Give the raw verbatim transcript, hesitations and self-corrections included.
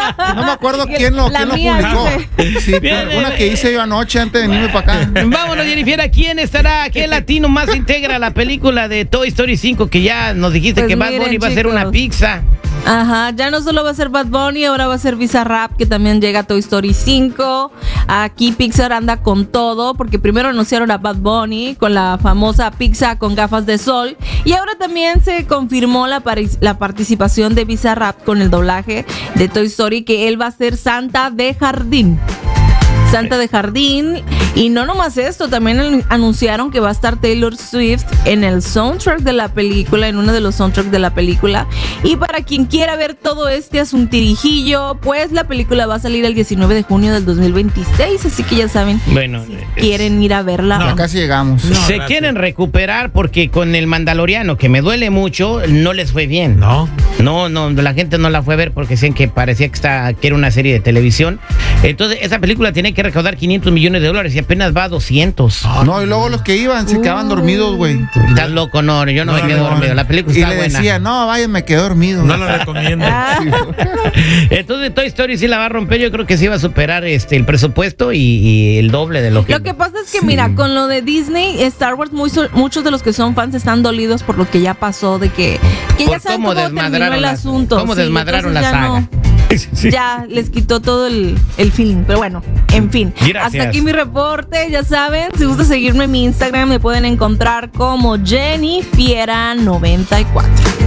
No me acuerdo quién lo, quién lo publicó. Sí, bien, una que hice yo anoche antes de venirme para acá. Vámonos, Jennifer. ¿Quién estará? ¿Qué latino más integra la película de Toy Story cinco? Que ya nos dijiste pues que Bad Bunny va a ser una pizza. Ajá, ya no solo va a ser Bad Bunny, ahora va a ser Bizarrap, que también llega a Toy Story cinco. Aquí Pixar anda con todo, porque primero anunciaron a Bad Bunny con la famosa pizza con gafas de sol, y ahora también se confirmó la, la participación de Bizarrap con el doblaje de Toy Story, que él va a ser Santa de Jardín. Santa de Jardín. Y no nomás esto, también anunciaron que va a estar Taylor Swift en el soundtrack de la película, en uno de los soundtracks de la película. Y para quien quiera ver todo este asuntirijillo, pues la película va a salir el diecinueve de junio del dos mil veintiséis, así que ya saben, bueno, si quieren ir a verla. No, casi llegamos. No, se gracias. Quieren recuperar porque con el Mandaloriano, que me duele mucho, no les fue bien. No. No, no, la gente no la fue a ver porque decían que parecía que, está, que era una serie de televisión. Entonces, esa película tiene que recaudar quinientos millones de dólares y apenas va a doscientos. Oh, no, y luego los que iban se quedaban dormidos, güey. Estás loco, no, yo no, no me quedo no, dormido. La película y está le buena. decía, no, vaya, me quedé dormido. No lo recomiendo. Entonces, Toy Story sí la va a romper. Yo creo que sí va a superar este el presupuesto y, y el doble de lo que... Lo que pasa es que, sí. mira, con lo de Disney, Star Wars, muy, muchos de los que son fans están dolidos por lo que ya pasó, de que, que ya saben cómo, cómo terminó el asunto. Cómo sí, desmadraron la saga. No, sí. Ya les quitó todo el, el feeling, pero bueno, en fin. Gracias. Hasta aquí mi reporte, ya saben, si gusta seguirme en mi Instagram me pueden encontrar como Jennifiera noventa y cuatro.